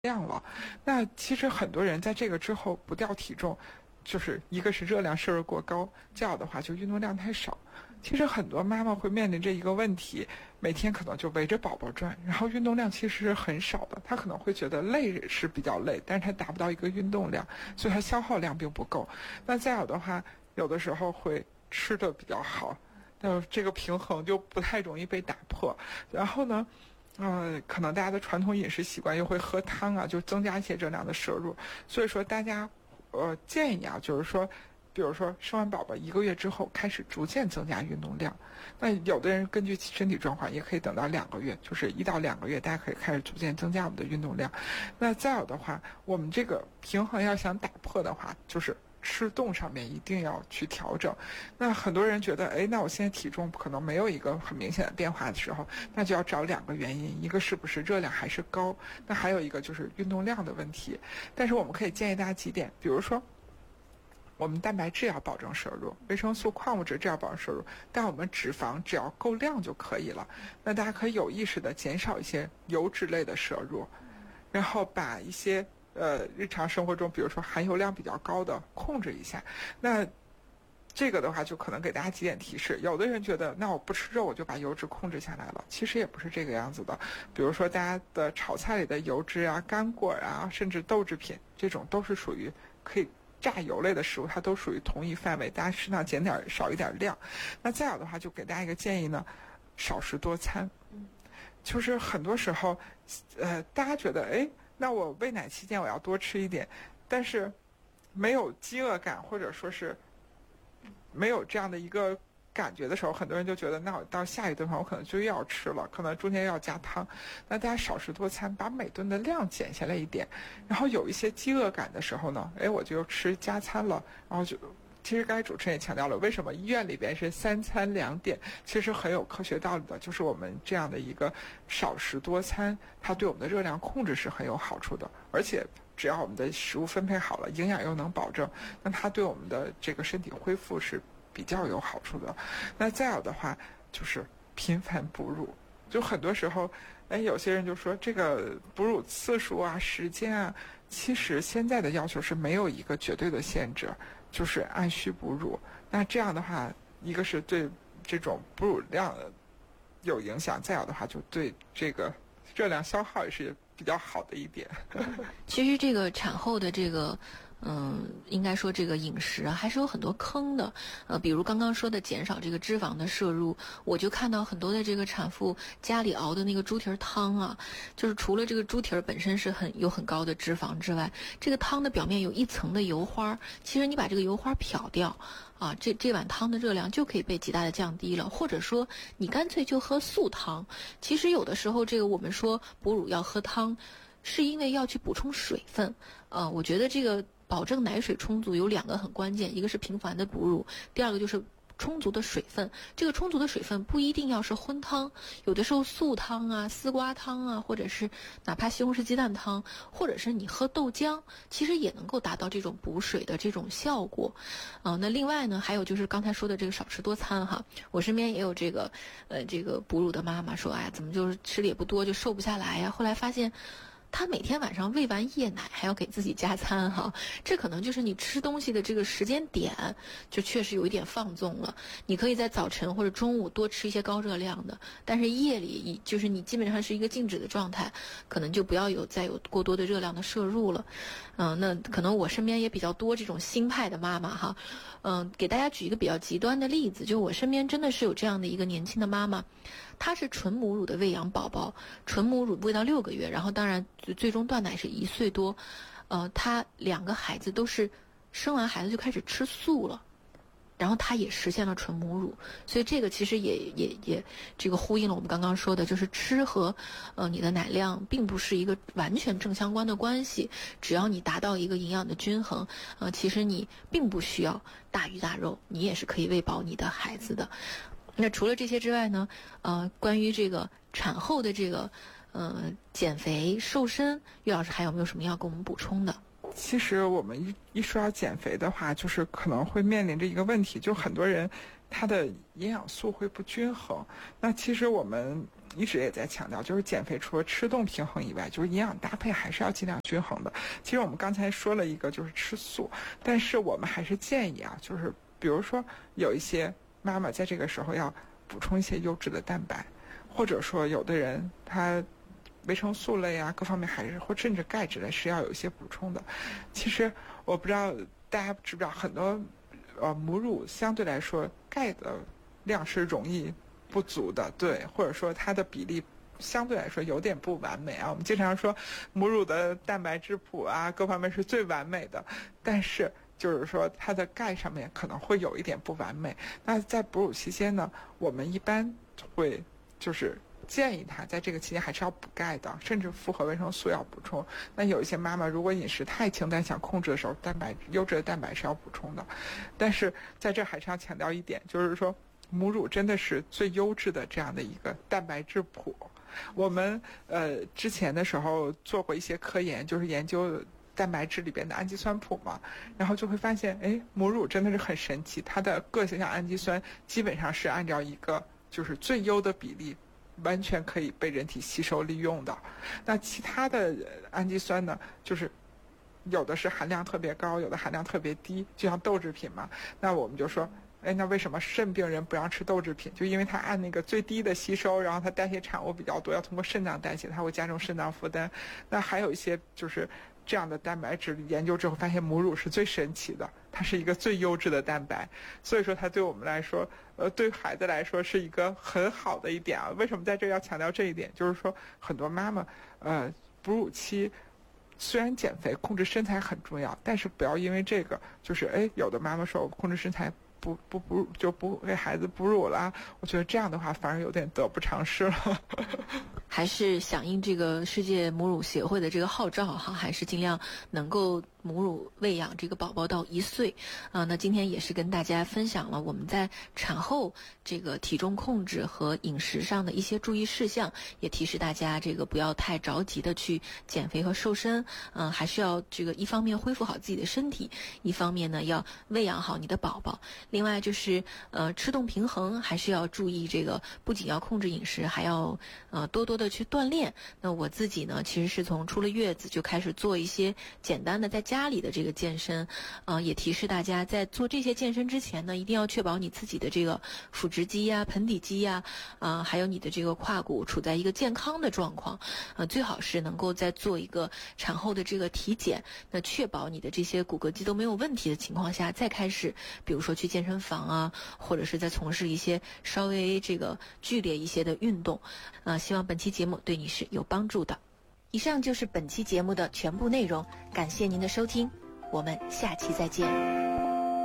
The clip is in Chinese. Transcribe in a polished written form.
量了。那其实很多人在这个之后不掉体重，就是一个是热量摄入过高，再有的话就运动量太少。其实很多妈妈会面临着一个问题，每天可能就围着宝宝转，然后运动量其实是很少的。她可能会觉得累是比较累，但是她达不到一个运动量，所以她消耗量并不够。那再有的话，有的时候会吃的比较好，那这个平衡就不太容易被打破。然后呢，可能大家的传统饮食习惯又会喝汤啊，就增加一些热量的摄入。所以说大家建议啊，就是说比如说生完宝宝1个月之后开始逐渐增加运动量。那有的人根据身体状况也可以等到2个月，就是1到2个月大家可以开始逐渐增加我们的运动量。那再有的话，我们这个平衡要想打破的话，就是吃动上面一定要去调整。那很多人觉得那我现在体重可能没有一个很明显的变化的时候，那就要找2个原因，一个是不是热量还是高，那还有一个就是运动量的问题。但是我们可以建议大家几点，比如说我们蛋白质要保证摄入，维生素、矿物质这要保证摄入，但我们脂肪只要够量就可以了。那大家可以有意识的减少一些油脂类的摄入，然后把一些日常生活中比如说含油量比较高的控制一下。那这个的话就可能给大家几点提示。有的人觉得那我不吃肉我就把油脂控制下来了，其实也不是这个样子的。比如说大家的炒菜里的油脂啊、干果啊，甚至豆制品，这种都是属于可以榨油类的食物，它都属于同一范围，大家适当减点少一点量。那再有的话就给大家一个建议呢，少食多餐。就是很多时候大家觉得那我喂奶期间我要多吃一点，但是没有饥饿感或者说是没有这样的一个感觉的时候，很多人就觉得那我到下一顿饭我可能就要吃了，可能中间要加汤。那大家少食多餐，把每顿的量减下来一点，然后有一些饥饿感的时候呢，我就吃加餐了。然后其实刚才主持人也强调了，为什么医院里边是3餐2点，其实很有科学道理的，就是我们这样的一个少食多餐，它对我们的热量控制是很有好处的。而且只要我们的食物分配好了，营养又能保证，那它对我们的这个身体恢复是比较有好处的。那再有的话就是频繁哺乳。就很多时候有些人就说这个哺乳次数啊、时间啊，其实现在的要求是没有一个绝对的限制，就是按需哺乳。那这样的话，一个是对这种哺乳量有影响，再有的话就对这个热量消耗也是比较好的一点。 其实这个产后的这个应该说这个饮食啊，还是有很多坑的。比如刚刚说的减少这个脂肪的摄入，我就看到很多的这个产妇家里熬的那个猪蹄汤啊，就是除了这个猪蹄本身是有很高的脂肪之外，这个汤的表面有一层的油花，其实你把这个油花漂掉啊，这碗汤的热量就可以被极大的降低了。或者说你干脆就喝素汤。其实有的时候这个我们说哺乳要喝汤，是因为要去补充水分。我觉得这个保证奶水充足有2个很关键，一个是频繁的哺乳，第二个就是充足的水分。这个充足的水分不一定要是荤汤，有的时候素汤啊、丝瓜汤啊，或者是哪怕西红柿鸡蛋汤，或者是你喝豆浆，其实也能够达到这种补水的这种效果。那另外呢，还有就是刚才说的这个少吃多餐哈，我身边也有这个哺乳的妈妈说，怎么就是吃的也不多，就瘦不下来呀。后来发现他每天晚上喂完夜奶还要给自己加餐哈，这可能就是你吃东西的这个时间点就确实有一点放纵了。你可以在早晨或者中午多吃一些高热量的，但是夜里就是你基本上是一个静止的状态，可能就不要再有过多的热量的摄入了。那可能我身边也比较多这种新派的妈妈哈。给大家举一个比较极端的例子，就我身边真的是有这样的一个年轻的妈妈，她是纯母乳的喂养宝宝，纯母乳喂到6个月，然后当然最终断奶是1岁多。她2个孩子都是生完孩子就开始吃素了，然后她也实现了纯母乳。所以这个其实也这个呼应了我们刚刚说的，就是吃和你的奶量并不是一个完全正相关的关系，只要你达到一个营养的均衡，其实你并不需要大鱼大肉，你也是可以喂饱你的孩子的。那除了这些之外呢，关于这个产后的这个减肥瘦身，岳老师还有没有什么要跟我们补充的？ 其实我们一说要减肥的话，就是可能会面临着一个问题，就很多人他的营养素会不均衡。那其实我们一直也在强调，就是减肥除了吃动平衡以外，就是营养搭配还是要尽量均衡的。其实我们刚才说了一个就是吃素，但是我们还是建议啊，就是比如说有一些妈妈在这个时候要补充一些优质的蛋白，或者说有的人他维生素类啊各方面还是或甚至钙质类是要有一些补充的。其实我不知道大家知不知道，很多母乳相对来说钙的量是容易不足的，对，或者说它的比例相对来说有点不完美啊。我们经常说母乳的蛋白质谱啊各方面是最完美的，但是就是说它的钙上面可能会有一点不完美。那在哺乳期间呢，我们一般会就是建议他在这个期间还是要补钙的，甚至复合维生素要补充。那有一些妈妈如果饮食太清淡想控制的时候，优质的蛋白是要补充的。但是在这还是要强调一点，就是说母乳真的是最优质的这样的一个蛋白质谱。我们之前的时候做过一些科研，就是研究蛋白质里边的氨基酸谱嘛，然后就会发现，哎，母乳真的是很神奇，它的各项氨基酸基本上是按照一个就是最优的比例，完全可以被人体吸收利用的。那其他的氨基酸呢，就是有的是含量特别高，有的含量特别低，就像豆制品嘛。那我们就说，哎，那为什么肾病人不让吃豆制品？就因为它按那个最低的吸收，然后它代谢产物比较多，要通过肾脏代谢，它会加重肾脏负担。那还有一些就是这样的蛋白质研究之后发现，母乳是最神奇的，它是一个最优质的蛋白。所以说它对我们来说，对孩子来说是一个很好的一点啊。为什么在这要强调这一点？就是说很多妈妈，哺乳期虽然减肥控制身材很重要，但是不要因为这个就是有的妈妈说我控制身材就不给孩子哺乳了，我觉得这样的话反而有点得不偿失了。 还是响应这个世界母乳协会的这个号召哈，还是尽量能够母乳喂养这个宝宝到1岁。那今天也是跟大家分享了我们在产后这个体重控制和饮食上的一些注意事项，也提示大家这个不要太着急的去减肥和瘦身，还是要这个一方面恢复好自己的身体，一方面呢要喂养好你的宝宝。另外就是吃动平衡，还是要注意这个，不仅要控制饮食，还要多多的去锻炼。那我自己呢，其实是从出了月子就开始做一些简单的在家里的这个健身，也提示大家在做这些健身之前呢，一定要确保你自己的这个腹直肌呀、盆底肌呀，还有你的这个胯骨处在一个健康的状况，最好是能够在做一个产后的这个体检，那确保你的这些骨骼肌都没有问题的情况下，再开始，比如说去健身房啊，或者是在从事一些稍微这个剧烈一些的运动。希望本期节目对你是有帮助的。以上就是本期节目的全部内容，感谢您的收听，我们下期再见。